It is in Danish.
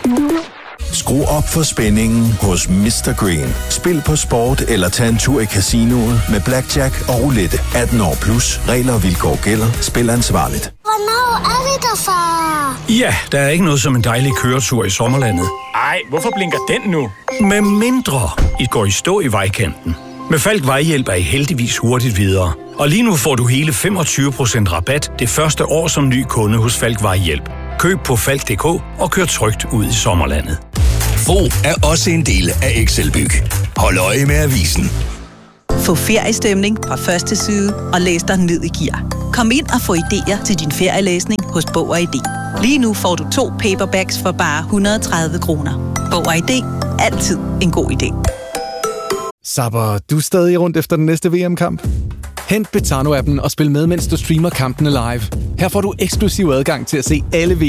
Skru op for spændingen hos Mr. Green. Spil på sport eller tag en tur i casinoet med blackjack og roulette. 18 år plus. Regler og vilkår gælder. Spil ansvarligt. Hvornår er vi der, far? Ja, der er ikke noget som en dejlig køretur i sommerlandet. Ej, hvorfor blinker den nu? Med mindre I går i stå i vejkanten. Med Falk Vejhjælp er I heldigvis hurtigt videre. Og lige nu får du hele 25% rabat det første år som ny kunde hos Falk Vejhjælp. Køb på falk.dk og kør trygt ud i sommerlandet. Fro er også en del af Excelbyg. Hold øje med avisen. Få feriestemning fra første side og læs dig ned i gear. Kom ind og få idéer til din ferielæsning hos Bog og ID. Lige nu får du 2 paperbacks for bare 130 kroner. Bog og ID. Altid en god idé. Zapper du stadig rundt efter den næste VM-kamp? Hent Betano-appen og spil med, mens du streamer kampene live. Her får du eksklusiv adgang til at se alle